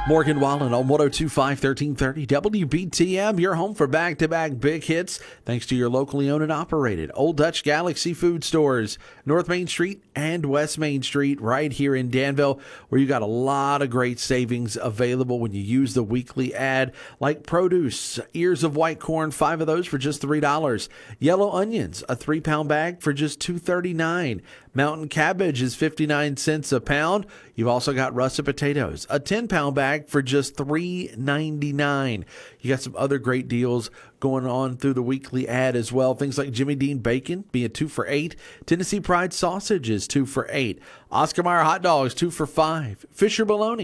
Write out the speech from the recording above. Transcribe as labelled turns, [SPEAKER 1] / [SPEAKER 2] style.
[SPEAKER 1] Morgan Wallen on 102.5 1330 WBTM, your home for back-to-back big hits, thanks to your locally owned and operated Old Dutch Galaxy food stores, North Main Street and West Main Street, right here in Danville, where you got a lot of great savings available when you use the weekly ad, like produce, ears of white corn, 5 of those for just $3. Yellow onions, a 3-pound bag for just $2.39. Mountain cabbage is 59 cents a pound. You've also got russet potatoes, a 10-pound bag for just $3.99. You got some other great deals going on through the weekly ad as well. Things like Jimmy Dean bacon being 2 for $8. Tennessee Pride sausage is 2 for $8. Oscar Mayer hot dogs 2 for $5. Fisher bologna